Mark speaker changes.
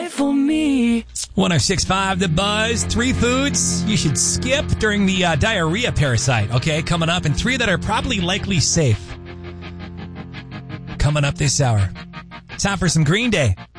Speaker 1: die for me.
Speaker 2: 106.5 The Buzz. 3 foods you should skip during the diarrhea parasite. Okay, coming up. And 3 that are probably likely safe. Coming up this hour. Time for some Green Day.